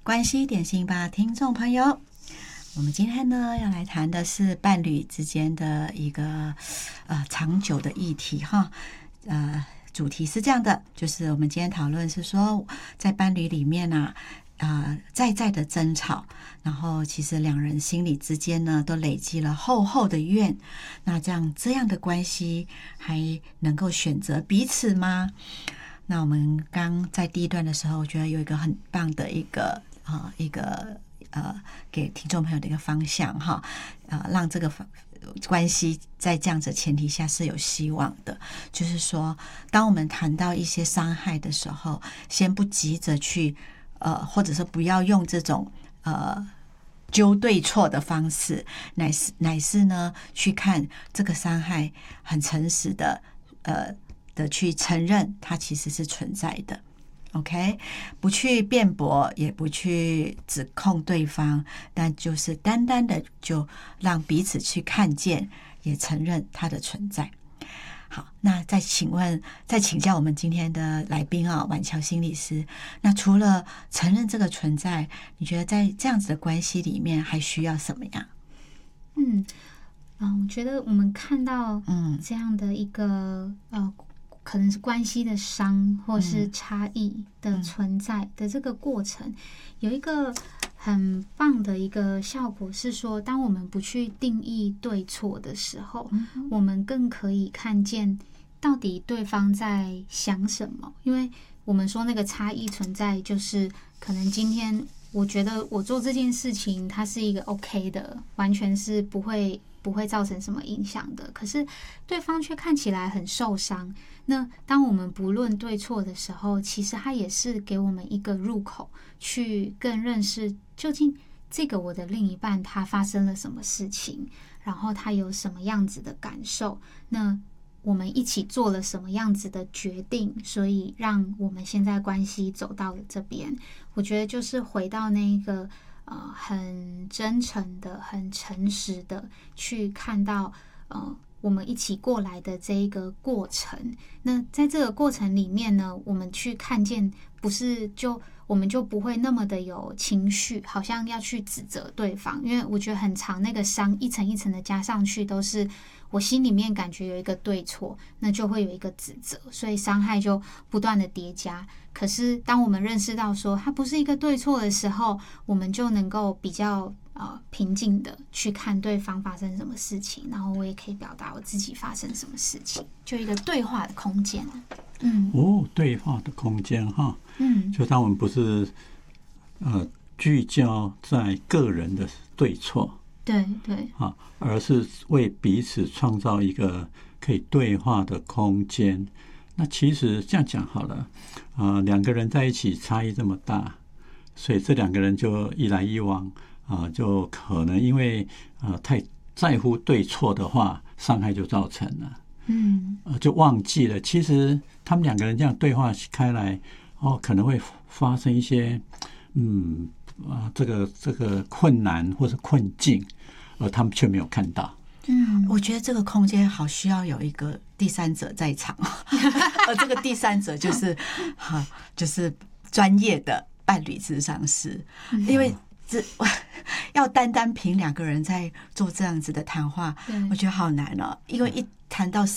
关系点心吧，听众朋友，我们今天呢要来谈的是伴侣之间的一个长久的议题哈。主题是这样的，就是我们今天讨论是说，在伴侣里面啊，在的争吵，然后其实两人心里之间呢都累积了厚厚的怨，那这样的关系还能够选择彼此吗？那我们刚在第一段的时候，我觉得有一个很棒的一个给听众朋友的一个方向哈，让这个关系在这样子的前提下是有希望的。就是说，当我们谈到一些伤害的时候，先不急着去或者是不要用这种揪对错的方式，乃是呢去看这个伤害，很诚实的去承认它其实是存在的。OK， 不去辩驳，也不去指控对方，但就是单单的就让彼此去看见，也承认它的存在。好，那再请教我们今天的来宾啊，婉乔心理师。那除了承认这个存在，你觉得在这样子的关系里面还需要什么样？ 我觉得我们看到这样的一个可能是关系的伤或是差异的存在的这个过程，有一个很棒的一个效果是说，当我们不去定义对错的时候，我们更可以看见到底对方在想什么。因为我们说那个差异存在，就是可能今天我觉得我做这件事情它是一个 OK 的，完全是不会造成什么影响的，可是对方却看起来很受伤。那当我们不论对错的时候，其实它也是给我们一个入口，去更认识究竟这个我的另一半他发生了什么事情，然后他有什么样子的感受，那我们一起做了什么样子的决定，所以让我们现在关系走到了这边。我觉得就是回到那个很真诚的、很诚实的去看到我们一起过来的这一个过程。那在这个过程里面呢，我们去看见，不是我们就不会那么的有情绪，好像要去指责对方。因为我觉得很长，那个伤一层一层的加上去，都是我心里面感觉有一个对错，那就会有一个指责，所以伤害就不断的叠加。可是当我们认识到说它不是一个对错的时候，我们就能够比较平静的去看对方发生什么事情，然后我也可以表达我自己发生什么事情，就一个对话的空间。 对话的空间哈，就当我们不是聚焦在个人的对错， 对而是为彼此创造一个可以对话的空间。那其实这样讲好了，两个人在一起差异这么大，所以这两个人就一来一往就可能因为太在乎对错的话，伤害就造成了。就忘记了，其实他们两个人这样对话开来，可能会发生一些这个困难或是困境，而他们却没有看到。 我觉得这个空间好需要有一个第三者在场，而这个第三者就是专业的伴侣咨商师，因为要单凭两个人在做这样子的谈话，我觉得好难哦，因为一谈到